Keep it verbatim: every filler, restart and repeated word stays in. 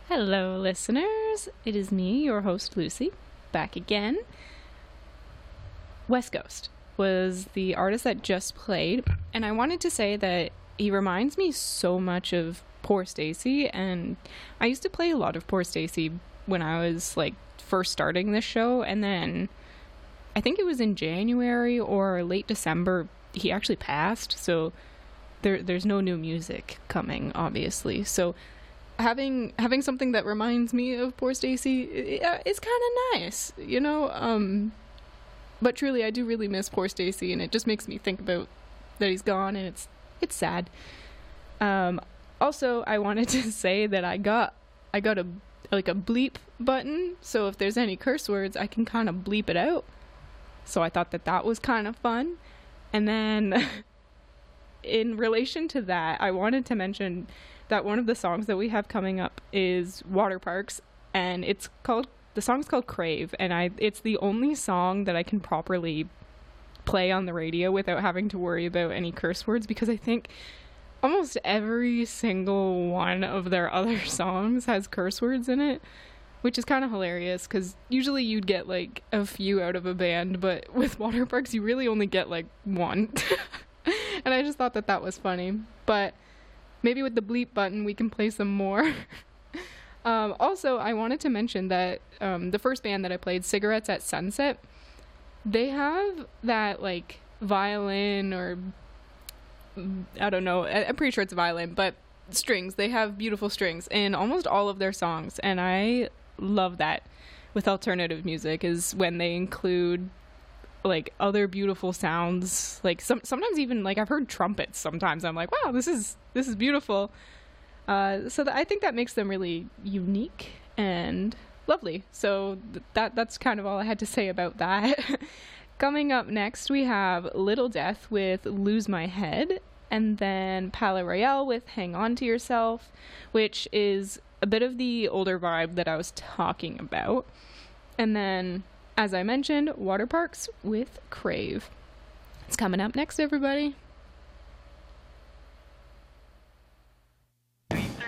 Hello, listeners. It is me, your host, Lucy, back again. West Ghost was the artist that just played, and I wanted to say that he reminds me so much of Poor Stacy, and I used to play a lot of Poor Stacy when I was, like, first starting this show, and then I think it was in January or late December, he actually passed, so there there's no new music coming, obviously, so having having something that reminds me of Poor Stacy is kind of nice, you know. Um, but truly, I do really miss Poor Stacy, and it just makes me think about that he's gone, and it's it's sad. Um, also, I wanted to say that I got I got a like a bleep button, so if there's any curse words, I can kind of bleep it out. So I thought that that was kind of fun, and then in relation to that, I wanted to mention that one of the songs that we have coming up is Water Parks, and it's called the song's called Crave, and I it's the only song that I can properly play on the radio without having to worry about any curse words, because I think almost every single one of their other songs has curse words in it, which is kind of hilarious, because usually you'd get like a few out of a band, but with Water Parks you really only get like one. And I just thought that that was funny, but maybe with the bleep button we can play some more. um, also, I wanted to mention that um, the first band that I played, Cigarettes at Sunset, they have that like violin or I don't know, I'm pretty sure it's violin, but strings. They have beautiful strings in almost all of their songs, and I love that with alternative music, is when they include like other beautiful sounds, like some sometimes even like I've heard trumpets sometimes. I'm like, wow, this is this is beautiful. Uh, so th- I think that makes them really unique and lovely. So th- that that's kind of all I had to say about that. Coming up next, we have Little Death with Lose My Head, and then Palais Royale with Hang On to Yourself, which is a bit of the older vibe that I was talking about. And then, as I mentioned, Water Parks with Crave. It's coming up next, everybody.